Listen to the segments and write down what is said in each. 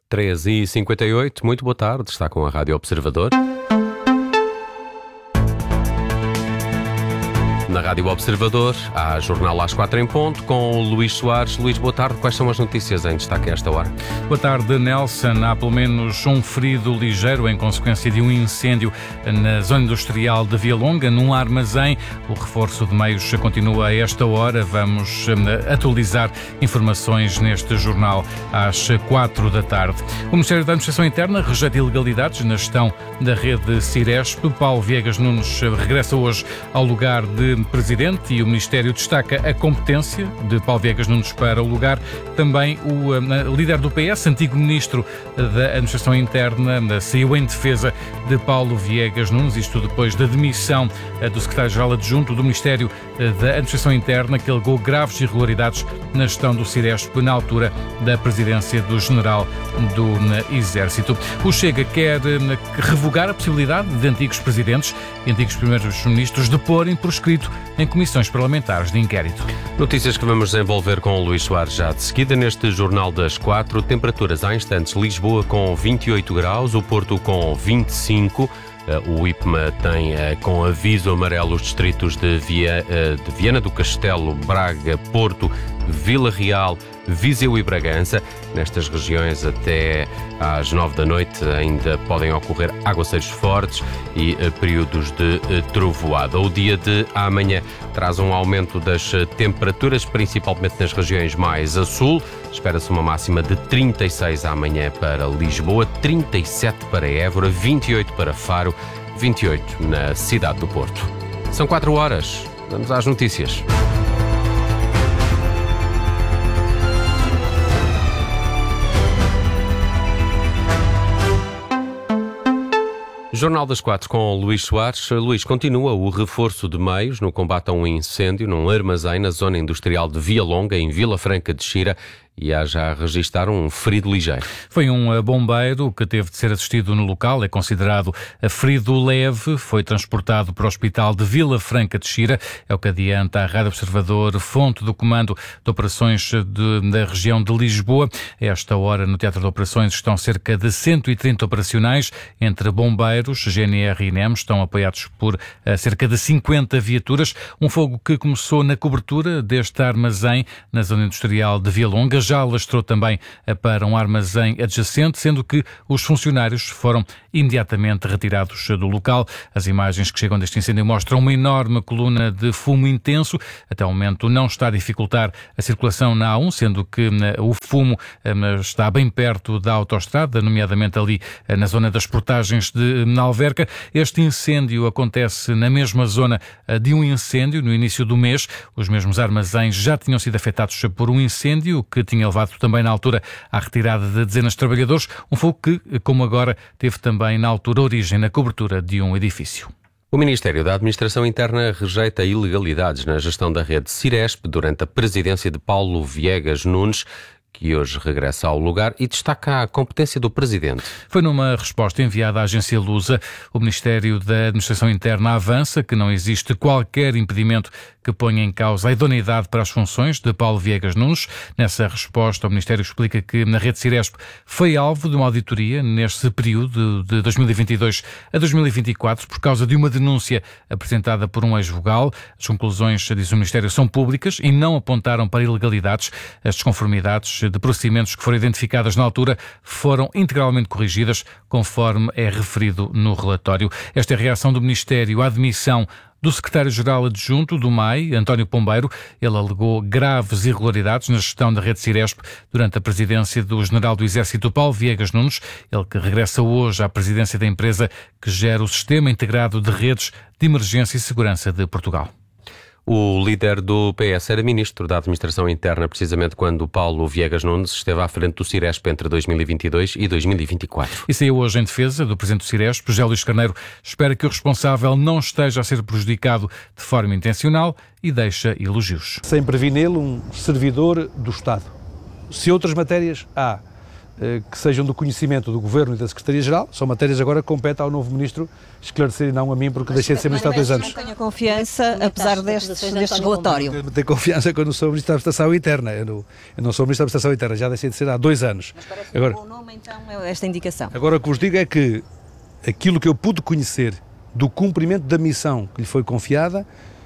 13h58, muito boa tarde, está com a Rádio Observador. Na Rádio Observador, há Jornal às 4 em ponto, com o Luís Soares. Luís, boa tarde. Quais são as notícias em destaque a esta hora? Boa tarde, Nelson. Há pelo menos um ferido ligeiro em consequência de um incêndio na zona industrial de Via Longa, num armazém. O reforço de meios continua a esta hora. Vamos atualizar informações neste jornal às 4 da tarde. O Ministério da Administração Interna rejeita ilegalidades na gestão da rede Ciresp. Paulo Viegas Nunes regressa hoje ao lugar de Presidente e o Ministério destaca a competência de Paulo Viegas Nunes para o lugar. Também o líder do PS, antigo Ministro da Administração Interna, saiu em defesa de Paulo Viegas Nunes, isto depois da demissão do Secretário-Geral Adjunto do Ministério da Administração Interna, que alegou graves irregularidades na gestão do Ciresp na altura da presidência do General do Exército. O Chega quer revogar a possibilidade de antigos presidentes e antigos primeiros ministros deporem por escrito em comissões parlamentares de inquérito. Notícias que vamos desenvolver com o Luís Soares já de seguida neste Jornal das 4. Temperaturas há instantes: Lisboa com 28 graus, o Porto com 25. O IPMA tem com aviso amarelo os distritos de Viana do Castelo, Braga, Porto, Vila Real, Viseu e Bragança. Nestas regiões, até às 9 da noite, ainda podem ocorrer aguaceiros fortes e períodos de trovoada. O dia de amanhã traz um aumento das temperaturas, principalmente nas regiões mais a sul. Espera-se uma máxima de 36 amanhã para Lisboa, 37 para Évora, 28 para Faro, 28 na cidade do Porto. São 4 horas. Vamos às notícias. Jornal das 4 com o Luís Soares. Luís, continua o reforço de meios no combate a um incêndio num armazém na zona industrial de Via Longa, em Vila Franca de Xira, e há já a registrar um ferido ligeiro. Foi um bombeiro que teve de ser assistido no local, é considerado ferido leve, foi transportado para o hospital de Vila Franca de Xira, é o que adianta a Rádio Observador, fonte do Comando de Operações da região de Lisboa. A esta hora, no Teatro de Operações, estão cerca de 130 operacionais, entre bombeiros, GNR e INEM, estão apoiados por cerca de 50 viaturas. Um fogo que começou na cobertura deste armazém na zona industrial de Via Longa, já alastrou também para um armazém adjacente, sendo que os funcionários foram imediatamente retirados do local. As imagens que chegam deste incêndio mostram uma enorme coluna de fumo intenso. Até o momento não está a dificultar a circulação na A1, sendo que o fumo está bem perto da autoestrada, nomeadamente ali na zona das portagens de Alverca. Este incêndio acontece na mesma zona de um incêndio no início do mês. Os mesmos armazéns já tinham sido afetados por um incêndio que tinha levado também na altura à retirada de dezenas de trabalhadores, um fogo que, como agora, teve também na altura origem na cobertura de um edifício. O Ministério da Administração Interna rejeita ilegalidades na gestão da rede Ciresp durante a presidência de Paulo Viegas Nunes, que hoje regressa ao lugar, e destaca a competência do Presidente. Foi numa resposta enviada à agência Lusa. O Ministério da Administração Interna avança que não existe qualquer impedimento que ponha em causa a idoneidade para as funções de Paulo Viegas Nunes. Nessa resposta, o Ministério explica que na rede Ciresp foi alvo de uma auditoria neste período de 2022 a 2024 por causa de uma denúncia apresentada por um ex-vogal. As conclusões, diz o Ministério, são públicas e não apontaram para ilegalidades. As desconformidades de procedimentos que foram identificadas na altura foram integralmente corrigidas, conforme é referido no relatório. Esta é a reação do Ministério à admissão do Secretário-Geral Adjunto do MAI, António Pombeiro. Ele alegou graves irregularidades na gestão da rede Ciresp durante a presidência do General do Exército, Paulo Viegas Nunes, ele que regressa hoje à presidência da empresa que gera o Sistema Integrado de Redes de Emergência e Segurança de Portugal. O líder do PS era ministro da Administração Interna, precisamente quando Paulo Viegas Nunes esteve à frente do Ciresp entre 2022 e 2024. E saiu hoje em defesa do presidente do Ciresp. José Luís Carneiro espera que o responsável não esteja a ser prejudicado de forma intencional e deixa elogios. Sem previ nele um servidor do Estado. Se outras matérias há que sejam do conhecimento do Governo e da Secretaria-Geral. São matérias agora que compete ao novo Ministro esclarecer e não a mim, porque deixei de ser Ministro há 2 anos. Não tenho confiança, apesar deste relatório. Eu tenho confiança quando sou Ministro da Administração Interna. Eu não sou Ministro da Administração Interna, já deixei de ser há 2 anos. Mas parece agora, um bom nome, então, esta indicação. Agora, o que vos digo é que aquilo que eu pude conhecer do cumprimento da missão que lhe foi confiada,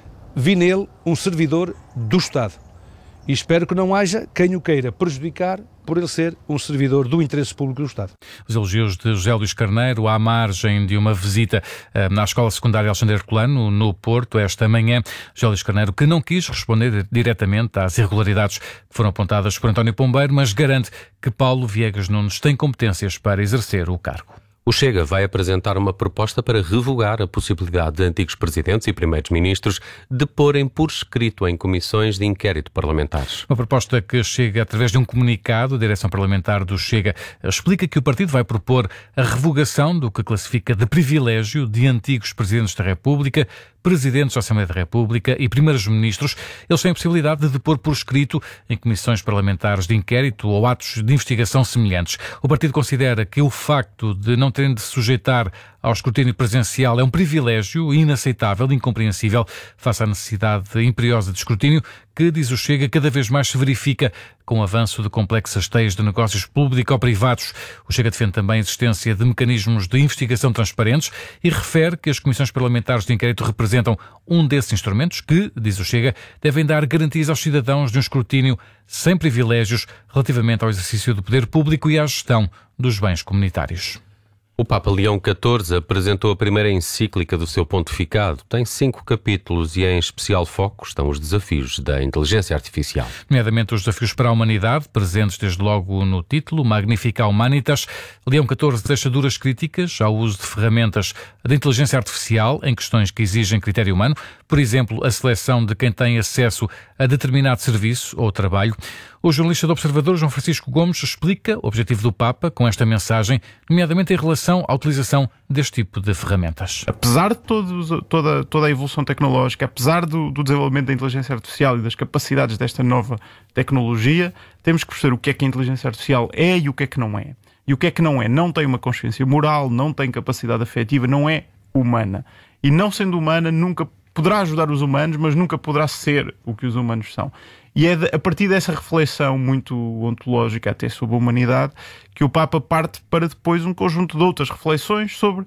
vi nele um servidor do Estado. E espero que não haja quem o queira prejudicar por ele ser um servidor do interesse público do Estado. Os elogios de José Luís Carneiro à margem de uma visita na Escola Secundária Alexandre Herculano, no Porto, esta manhã. José Luís Carneiro, que não quis responder diretamente às irregularidades que foram apontadas por António Pombeiro, mas garante que Paulo Viegas Nunes tem competências para exercer o cargo. O Chega vai apresentar uma proposta para revogar a possibilidade de antigos presidentes e primeiros ministros deporem por escrito em comissões de inquérito parlamentares. Uma proposta que chega através de um comunicado. A direção parlamentar do Chega explica que o partido vai propor a revogação do que classifica de privilégio de antigos presidentes da República, presidentes da Assembleia da República e primeiros ministros. Eles têm a possibilidade de depor por escrito em comissões parlamentares de inquérito ou atos de investigação semelhantes. O partido considera que o facto de não terem de se sujeitar ao escrutínio presencial é um privilégio inaceitável e incompreensível face à necessidade imperiosa de escrutínio que, diz o Chega, cada vez mais se verifica com o avanço de complexas teias de negócios público-privados. O Chega defende também a existência de mecanismos de investigação transparentes e refere que as comissões parlamentares de inquérito representam um desses instrumentos que, diz o Chega, devem dar garantias aos cidadãos de um escrutínio sem privilégios relativamente ao exercício do poder público e à gestão dos bens comunitários. O Papa Leão XIV apresentou a primeira encíclica do seu pontificado. Tem 5 capítulos e em especial foco estão os desafios da inteligência artificial. Nomeadamente os desafios para a humanidade, presentes desde logo no título, Magnificat Humanitas. Leão XIV deixa duras críticas ao uso de ferramentas de inteligência artificial em questões que exigem critério humano, por exemplo, a seleção de quem tem acesso a determinado serviço ou trabalho. O jornalista do Observador, João Francisco Gomes, explica o objetivo do Papa com esta mensagem, nomeadamente em relação à utilização deste tipo de ferramentas. Apesar de toda a evolução tecnológica, apesar do desenvolvimento da inteligência artificial e das capacidades desta nova tecnologia, temos que perceber o que é que a inteligência artificial é e o que é que não é. E o que é que não é? Não tem uma consciência moral, não tem capacidade afetiva, não é humana. E não sendo humana, nunca poderá ajudar os humanos, mas nunca poderá ser o que os humanos são. E é a partir dessa reflexão muito ontológica até sobre a humanidade que o Papa parte para depois um conjunto de outras reflexões sobre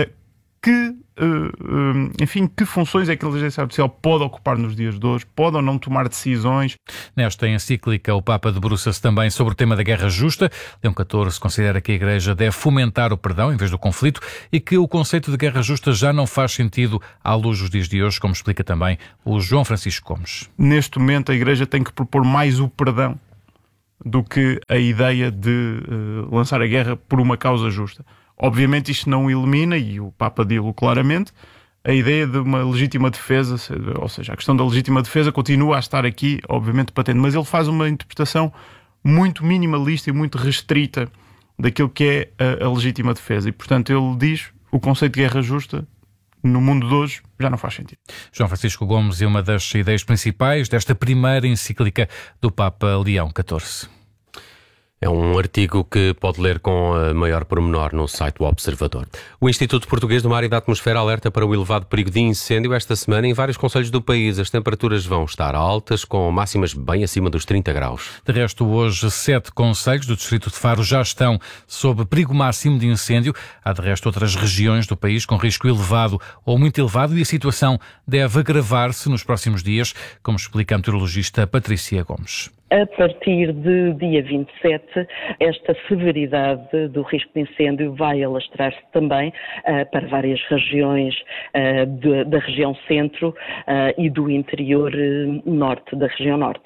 que funções é que a inteligência artificial pode ocupar nos dias de hoje, pode ou não tomar decisões. Nesta encíclica, o Papa debruça-se também sobre o tema da guerra justa. Leão XIV considera que a Igreja deve fomentar o perdão em vez do conflito e que o conceito de guerra justa já não faz sentido à luz dos dias de hoje, como explica também o João Francisco Gomes. Neste momento, a Igreja tem que propor mais o perdão do que a ideia de lançar a guerra por uma causa justa. Obviamente isto não elimina, e o Papa diz-o claramente, a ideia de uma legítima defesa, ou seja, a questão da legítima defesa continua a estar aqui, obviamente, patente, mas ele faz uma interpretação muito minimalista e muito restrita daquilo que é a legítima defesa. E, portanto, ele diz o conceito de guerra justa no mundo de hoje já não faz sentido. João Francisco Gomes é uma das ideias principais desta primeira encíclica do Papa Leão XIV. É um artigo que pode ler com maior pormenor no site do Observador. O Instituto Português do Mar e da Atmosfera alerta para o elevado perigo de incêndio esta semana em vários concelhos do país. As temperaturas vão estar altas, com máximas bem acima dos 30 graus. De resto, hoje, 7 concelhos do distrito de Faro já estão sob perigo máximo de incêndio. Há, de resto, outras regiões do país com risco elevado ou muito elevado e a situação deve agravar-se nos próximos dias, como explica a meteorologista Patrícia Gomes. A partir de dia 27, esta severidade do risco de incêndio vai alastrar-se também para várias regiões da região centro e do interior norte, da região norte,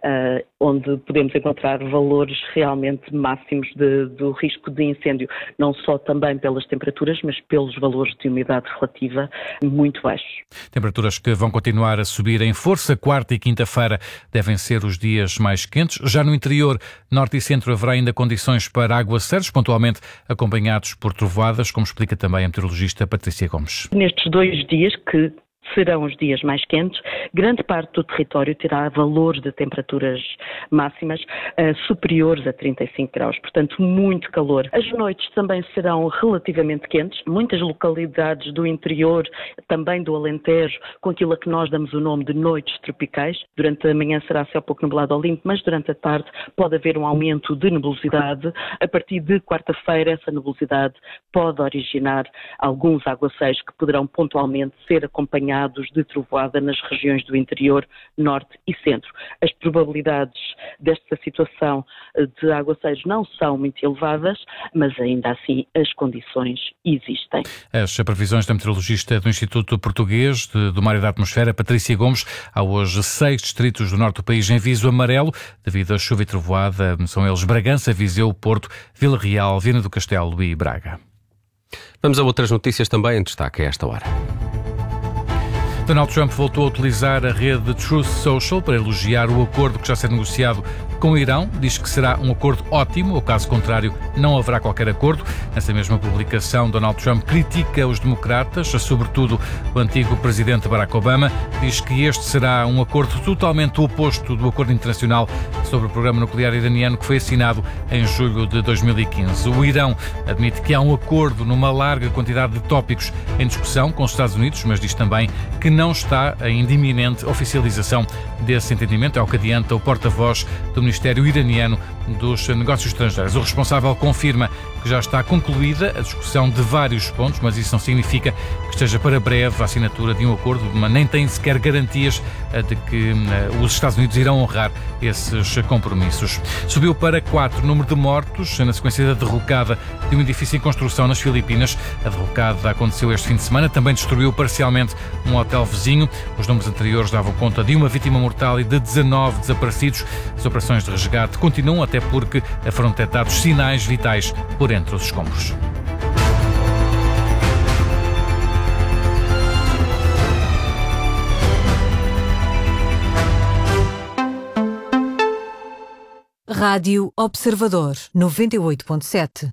onde podemos encontrar valores realmente máximos do risco de incêndio, não só também pelas temperaturas, mas pelos valores de umidade relativa muito baixos. Temperaturas que vão continuar a subir em força. Quarta e quinta-feira devem ser os dias mais quentes. Já no interior, norte e centro, haverá ainda condições para aguaceiros, pontualmente acompanhados por trovoadas, como explica também a meteorologista Patrícia Gomes. Nestes 2 dias, que serão os dias mais quentes. Grande parte do território terá valores de temperaturas máximas superiores a 35 graus, portanto muito calor. As noites também serão relativamente quentes. Muitas localidades do interior, também do Alentejo, com aquilo a que nós damos o nome de noites tropicais. Durante a manhã será céu pouco nublado ao limpo, mas durante a tarde pode haver um aumento de nebulosidade. A partir de quarta-feira, essa nebulosidade pode originar alguns aguaceiros que poderão pontualmente ser acompanhados de trovoada nas regiões do interior, norte e centro. As probabilidades desta situação de aguaceiros não são muito elevadas, mas ainda assim as condições existem. As previsões da meteorologista do Instituto Português do Mar e da Atmosfera, Patrícia Gomes. Há hoje 6 distritos do norte do país em aviso amarelo devido à chuva e trovoada. São eles Bragança, Viseu, Porto, Vila Real, Viana do Castelo e Braga. Vamos a outras notícias também em destaque a esta hora. Donald Trump voltou a utilizar a rede Truth Social para elogiar o acordo que já será negociado com o Irão. Diz que será um acordo ótimo, ou caso contrário não haverá qualquer acordo. Nessa mesma publicação, Donald Trump critica os democratas, sobretudo o antigo presidente Barack Obama. Diz que este será um acordo totalmente oposto do acordo internacional sobre o programa nuclear iraniano que foi assinado em julho de 2015. O Irão admite que há um acordo numa larga quantidade de tópicos em discussão com os Estados Unidos, mas diz também que não está ainda iminente oficialização desse entendimento. É o que adianta o porta-voz do Ministério iraniano dos Negócios Estrangeiros. O responsável confirma que já está concluída a discussão de vários pontos, mas isso não significa que esteja para breve a assinatura de um acordo, mas nem tem sequer garantias de que os Estados Unidos irão honrar esses compromissos. Subiu para 4 o número de mortos na sequência da derrocada de um edifício em construção nas Filipinas. A derrocada aconteceu este fim de semana, também destruiu parcialmente um hotel vizinho. Os números anteriores davam conta de uma vítima mortal e de 19 desaparecidos. As operações de resgate continuam, até porque foram detectados sinais vitais por entre os escombros. Rádio Observador 98.7.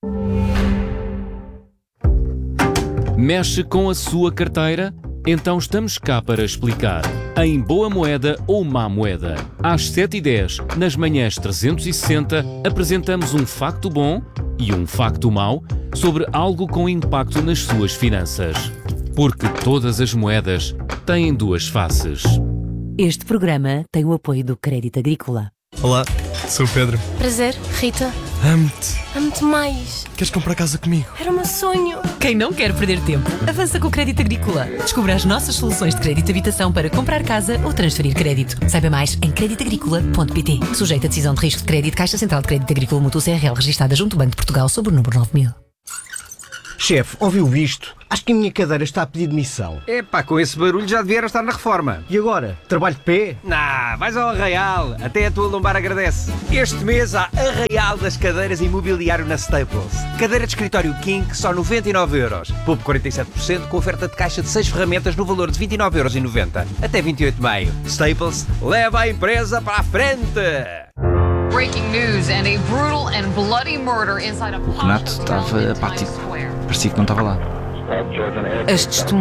Mexe com a sua carteira? Então estamos cá para explicar. Em boa moeda ou má moeda. Às 7h10, nas manhãs 360, apresentamos um facto bom e um facto mau sobre algo com impacto nas suas finanças. Porque todas as moedas têm duas faces. Este programa tem o apoio do Crédito Agrícola. Olá, sou o Pedro. Prazer, Rita. Amo-te. Amo-te mais. Queres comprar casa comigo? Era o meu sonho. Quem não quer perder tempo, avança com o Crédito Agrícola. Descubra as nossas soluções de crédito de habitação para comprar casa ou transferir crédito. Saiba mais em creditagricola.pt. Sujeito a decisão de risco de crédito, Caixa Central de Crédito Agrícola Mútuo CRL, registada junto ao Banco de Portugal sob o número 9000. Chefe, ouviu isto? Acho que a minha cadeira está a pedir demissão. Epá, com esse barulho já devia estar na reforma. E agora? Trabalho de pé? Vais ao Arraial. Até a tua lombar agradece. Este mês há Arraial das Cadeiras e Mobiliário na Staples. Cadeira de escritório King, só 99€. Poupe 47% com oferta de caixa de 6 ferramentas no valor de 29,90€. Até 28 de maio. Staples, leva a empresa para a frente! Breaking news and a brutal and bloody murder inside a O Renato estava apático. Parecia que não estava lá. As